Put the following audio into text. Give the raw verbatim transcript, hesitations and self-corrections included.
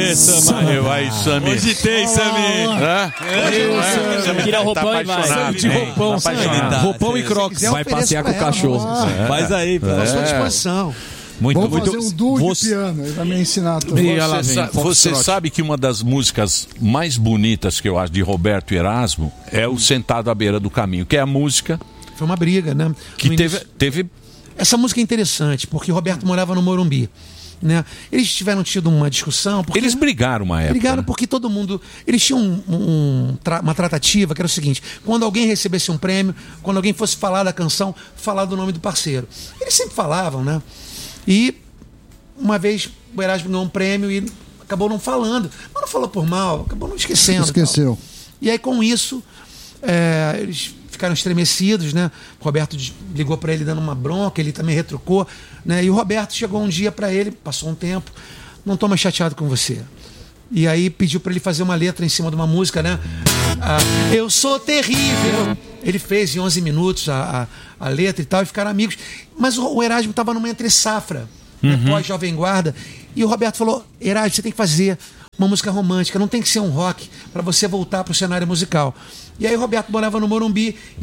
Aê, Samir. Aí, Samir. Hoje tem, Samir. Você tira roupão e vai. De roupão, roupão e crocs. Vai passear com o cachorro. Faz aí, pô. Estou à disposição. Muito, Vamos muito. fazer um duo Você- de piano. Ele vai me ensinar tudo. E ela Você, vem, sa- você Foxtrot. sabe que uma das músicas mais bonitas que eu acho de Roberto Erasmo é o Sentado à Beira do Caminho, que é a música Foi uma briga, né? que No teve, início- teve. Essa música é interessante, porque Roberto morava no Morumbi. Né? Eles tiveram tido uma discussão. Porque... Eles brigaram uma época. Brigaram né? porque todo mundo. Eles tinham um, um, tra- uma tratativa que era o seguinte: quando alguém recebesse um prêmio, quando alguém fosse falar da canção, falar do nome do parceiro. Eles sempre falavam, né? E uma vez o Erasmo ganhou um prêmio e acabou não falando. Mas não falou por mal, acabou não esquecendo. Esqueceu. E aí, com isso, é, eles ficaram estremecidos, né? O Roberto de- ligou para ele dando uma bronca, ele também retrucou, né? E o Roberto chegou um dia para ele, passou um tempo, não tô mais chateado com você. E aí pediu para ele fazer uma letra em cima de uma música, né? Ah, eu sou terrível. Ele fez em onze minutos a, a, a letra e tal, e ficaram amigos. Mas o, o Erasmo estava numa entre-safra, né? Pós-Jovem Guarda, e o Roberto falou: Erasmo, você tem que fazer uma música romântica, não tem que ser um rock para você voltar para o cenário musical. E aí o Roberto morava no Morumbi